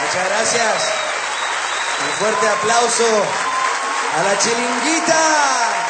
Muchas gracias. Un fuerte aplauso a la Chilinguita.